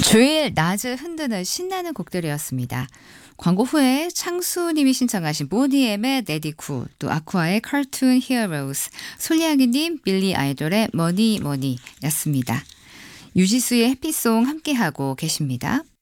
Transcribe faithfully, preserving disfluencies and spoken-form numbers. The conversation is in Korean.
주일 낮을 흔드는 신나는 곡들이었습니다. 광고 후에 창수님이 신청하신 보니엠의 레디쿠, 또 아쿠아의 카툰 히어로즈, 솔리아기님 빌리 아이돌의 머니 머니였습니다. 유지수의 해피송 함께하고 계십니다.